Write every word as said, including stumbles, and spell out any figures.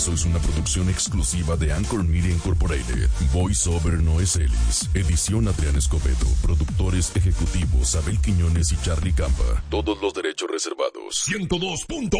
caso es una producción exclusiva de Anchor Media Incorporated. Voiceover Noé Celis. Edición Adrián Escobedo. Productores ejecutivos Abel Quiñones y Charlie Campa. Todos los derechos reservados. ciento dos punto